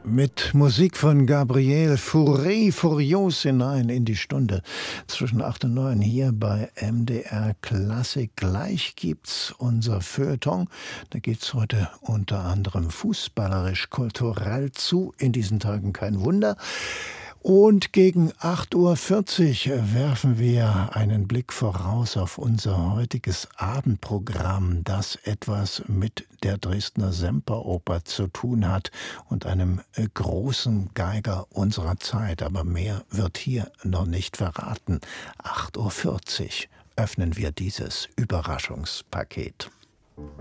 Mit Musik von Gabriel Fauré furios hinein in die Stunde zwischen 8 und 9 hier bei MDR Klassik. Gleich gibt's unser Feuilleton. Da geht's heute unter anderem fußballerisch, kulturell zu. In diesen Tagen kein Wunder. Und gegen 8:40 Uhr werfen wir einen Blick voraus auf unser heutiges Abendprogramm, das etwas mit der Dresdner Semperoper zu tun hat und einem großen Geiger unserer Zeit. Aber mehr wird hier noch nicht verraten. 8:40 Uhr öffnen wir dieses Überraschungspaket.